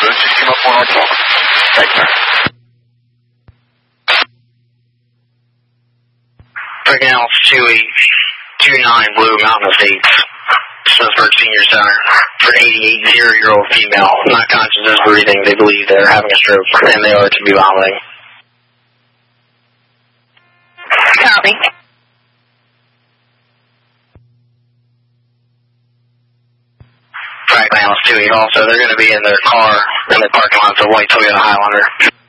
Good. Take him up 1 on 12. Thanks, sir. Freaking 2829 Blue Mountain Estates, Smithsburg Senior Center, for an 88-year-old female, not conscious of breathing. They believe they're having a stroke, and they are to be vomiting. Copy. Frankly, I was 28 also. They're going to be in their car in the parking lot of the white Toyota Highlander.